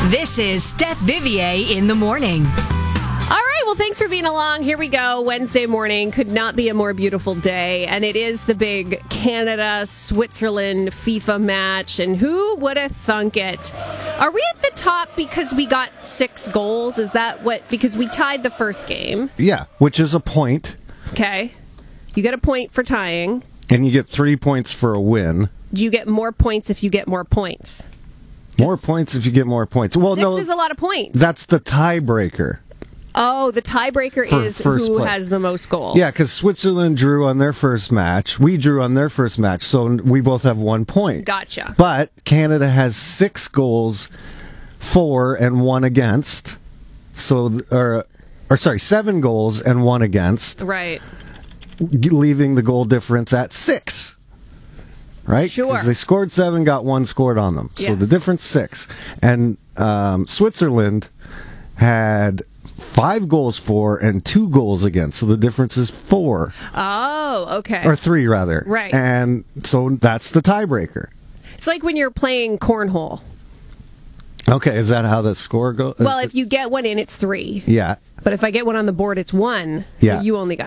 This is Steph Vivier in the morning. All right, well, thanks for being along. Here we go. Wednesday morning. Could not be a more beautiful day. And it is the big Canada-Switzerland FIFA match. And who would have thunk it? Are we at the top because we got 6 goals? Is that what? Because we tied the first game. Yeah, which is a point. Okay. You get a point for tying. And you get 3 points for a win. Do you get more points if you get more points? More points if you get more points. Well, 6 no, is a lot of points. that's the tiebreaker. Oh, the tiebreaker is who has the most goals. Yeah, because Switzerland drew on their first match. We drew on their first match, so we both have 1 point. Gotcha. But Canada has 6 goals for and 1 against. So, or sorry, 7 goals and 1 against. Right. Leaving the goal difference at 6. Right? Sure. Because they scored 7, got 1 scored on them. So Yes. the difference 6. And Switzerland had 5 goals for and 2 goals against. So the difference is 4. Oh, okay. Or 3, rather. Right. And so that's the tiebreaker. It's like when you're playing cornhole. Okay, is that how the score goes? Well, if you get one in, it's 3. Yeah. But if I get one on the board, it's 1. So Yeah. you only got